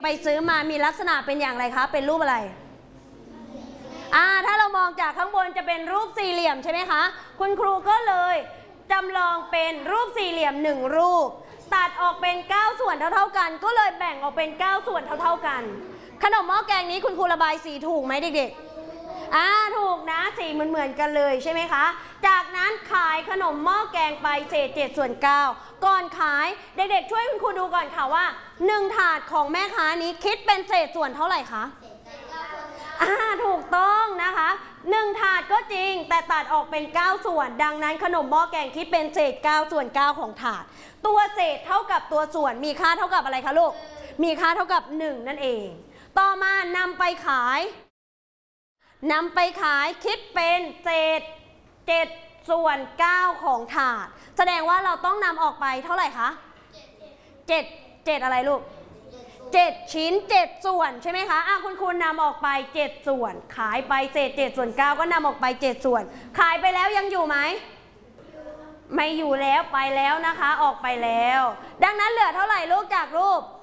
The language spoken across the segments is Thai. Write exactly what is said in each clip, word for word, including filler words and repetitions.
ไปซื้อมามีลักษณะเป็นอย่างไรคะเป็นรูปอะไรอ่าถ้าเรามองจากข้างบนจะเป็นรูปสี่เหลี่ยมใช่ไหมคะคุณครูก็เลยจำลองเป็นรูปสี่เหลี่ยมหนึ่งรูปตัดออกเป็นเก้าส่วนเท่าๆกันก็เลยแบ่งออกเป็นเก้าส่วนเท่าๆกันขนมหม้อแกงนี้คุณครูระบายสีถูกไหมเด็กๆอ่าถูกนะสีเหมือนๆกันเลยใช่ไหมคะจากนั้นขายขนมหม้อแกงไปเศษเจ็ดส่วนเก้าก่อนขายเด็กๆช่วยคุณครูดูก่อนค่ะว่าหนึ่งถาดของแม่ค้านี้คิดเป็นเศษส่วนเท่าไหร่คะอ่าถูกต้องนะคะหนึ่งถาดก็จริงแต่ตัดออกเป็นเก้าส่วนดังนั้นขนมหม้อแกงคิดเป็นเศษเก้าส่วนเก้าของถาดตัวเศษเท่ากับตัวส่วนมีค่าเท่ากับอะไรคะลูกมีค่าเท่ากับหนึ่งนั่นเองต่อมานำไปขายนำไปขายคิดเป็นเศษเจ็ดส่วนเก้าของถาดแสดงว่าเราต้องนำออกไปเท่าไหร่คะเจ็ดเจ็ดอะไรลูกเจ็ดชิ้นเจ็ดส่วนใช่ไหมคะอ่ะคุณครูนำออกไปเจ็ดส่วนขายไปเศษเจ็ดส่วนเก้าก็นำออกไปเจ็ดส่วนขายไปแล้วยังอยู่ไหมไม่อยู่แล้วไปแล้วนะคะออกไปแล้วดังนั้นเหลือเท่าไหร่ลูกจากรูป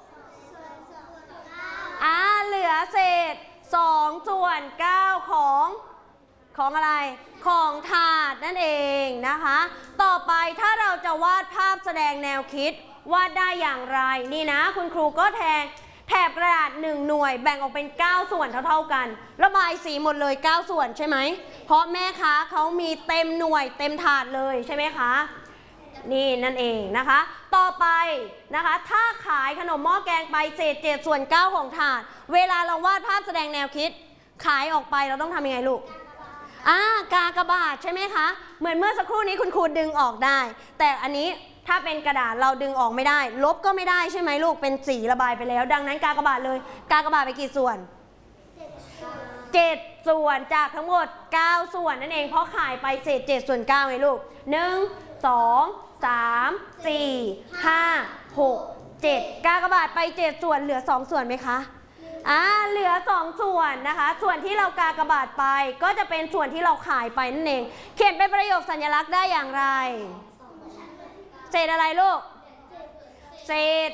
อ่าเหลือเศษสองส่วนเก้าของของอะไรของถาดนั่นเองนะคะต่อไปถ้าเราจะวาดภาพแสดงแนวคิดวาดได้อย่างไรนี่นะคุณครูก็แทงแถบกระดาษหนึ่งหน่วยแบ่งออกเป็นเก้าส่วนเท่าๆกันระบายสีหมดเลยเก้าส่วนใช่ไหมเพราะแม่ค้าเขามีเต็มหน่วยเต็มถาดเลยใช่ไหมคะนี่นั่นเองนะคะต่อไปนะคะถ้าขายขนมหม้อแกงไปเศษเจ็ดส่วนเก้าของถาดเวลาเราวาดภาพแสดงแนวคิดขายออกไปเราต้องทำยังไงลูกอ่ากากบาทใช่ไหมคะเหมือนเมื่อสักครู่นี้คุณครูดึงออกได้แต่อันนี้ถ้าเป็นกระดาษเราดึงออกไม่ได้ลบก็ไม่ได้ใช่ไหมลูกเป็นสีระบายไปแล้วดังนั้นกากบาทเลยกากบาทไปกี่ส่วนเจ็ดส่วนจากทั้งหมดเก้าส่วนนั่นเองเพราะขายไปเศษเจ็ดส่วนเก้าไงลูกหนึ่งสองสามสี่ห้าหกเจ็ดกากบาทไปเจ็ดส่วนเหลือสองส่วนไหมคะอ่าเหลือสองส่วนนะคะส่วนที่เรากากบาทไปก็จะเป็นส่วนที่เราขายไปนั่นเองเขียนเป็นประโยคสัญลักษณ์ได้อย่างไรเศษอะไรลูกเศษ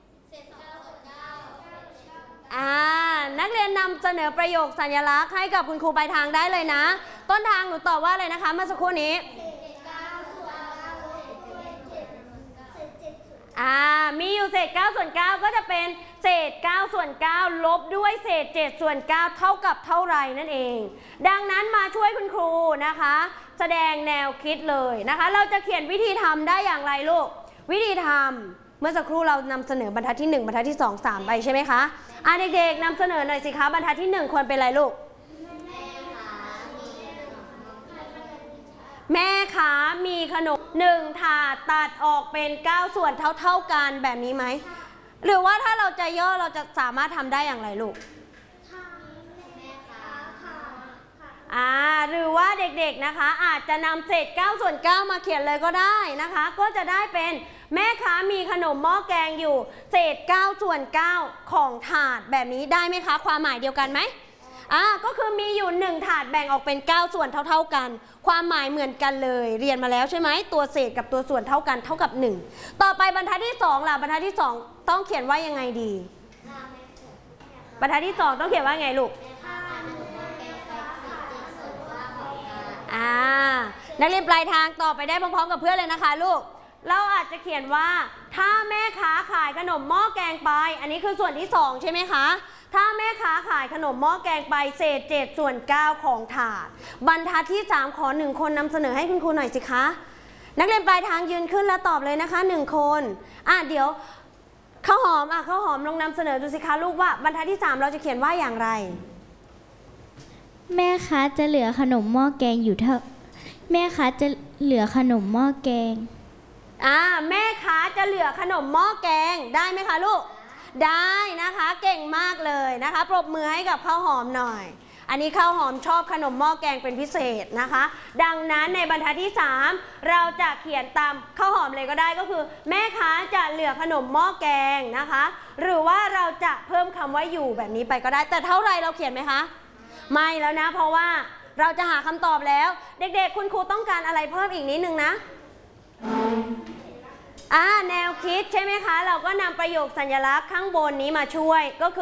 อ่านักเรียนนำเสนอประโยคสัญลักษณ์ให้กับคุณครูปลายทางได้เลยนะต้นทางหนูตอบว่าอะไรนะคะเมื่อสักครู่นี้อ่ามีอยู่เศษเก้าส่วนเก้าก็จะเป็นเศษเก้าส่วนเก้าลบด้วยเศษเจ็ดส่วนเก้าเท่ากับเท่าไรนั่นเองดังนั้นมาช่วยคุณครูนะคะแสดงแนวคิดเลยนะคะเราจะเขียนวิธีทำได้อย่างไรลูกวิธีทำเมื่อสักครู่เรานำเสนอบรรทัดที่หนึ่งบรรทัดที่สอง สามไปใช่ไหมคะอ่ะเด็กๆนำเสนอหน่อยสิคะบรรทัดที่หนึ่งควรเป็นอะไรลูกแม่ค้ามีขนมหนึ่งถาดตัดออกเป็นเก้าส่วนเท่าๆกันแบบนี้ไหมหรือว่าถ้าเราจะย่อเราจะสามารถทำได้อย่างไรลูกอ่าหรือว่าเด็กๆนะคะอาจจะนำเศษเก้าส่วนเก้ามาเขียนเลยก็ได้นะคะก็จะได้เป็นแม่ค้ามีขนมหม้อแกงอยู่เศษเก้าส่วนเก้าของถาดแบบนี้ได้ไหมคะความหมายเดียวกันไหมอ่าก็คือมีอยู่หนึ่งถาดแบ่งออกเป็นเก้าส่วนเท่าๆกันความหมายเหมือนกันเลยเรียนมาแล้วใช่ไหมตัวเศษกับตัวส่วนเท่ากันเท่ากับหนึ่งต่อไปบรรทัดที่สองล่ะบรรทัดที่สองต้องเขียนว่ายังไงดีบรรทัดที่สองต้องเขียนว่าไงลูกอ่านักเรียนปลายทางต่อไปได้พร้อมๆกับเพื่อนเลยนะคะลูกเราอาจจะเขียนว่าถ้าแม่ค้าขายขนมหม้อแกงไปอันนี้คือส่วนที่สองใช่ไหมคะถ้าแม่ค้าขายขนมหม้อแกงไปเศษเจ็ดส่วนเก้าของถาดบรรทัดที่สามขอหนึ่งคนนำเสนอให้คุณครูหน่อยสิคะนักเรียนปลายทางยืนขึ้นแล้วตอบเลยนะคะหนึ่งคนอ่ะเดี๋ยวข้าวหอมอ่ะข้าวหอมลองนำเสนอดูสิคะลูกว่าบรรทัดที่สามเราจะเขียนว่าอย่างไรแม่ค้าจะเหลือขนมหม้อแกงอยู่เท่าแม่ค้าจะเหลือขนมหม้อแกงอ่าแม่ค้าจะเหลือขนมหม้อแกงได้ไหมคะลูกได้นะคะเก่งมากเลยนะคะปรบมือให้กับข้าวหอมหน่อยอันนี้ข้าวหอมชอบขนมหม้อแกงเป็นพิเศษนะคะดังนั้นในบรรทัดที่สามเราจะเขียนตามข้าวหอมเลยก็ได้ก็คือแม่ค้าจะเหลือขนมหม้อแกงนะคะหรือว่าเราจะเพิ่มคำว่าอยู่แบบนี้ไปก็ได้แต่เท่าไรเราเขียนไหมคะไม่แล้วนะเพราะว่าเราจะหาคำตอบแล้วเด็กๆคุณครูต้องการอะไรเพิ่มอีกนิดนึงนะอ่าแนวคิดใช่ไหมคะเราก็นำประโยคสัญลักษณ์ข้างบนนี้มาช่วยก็คือ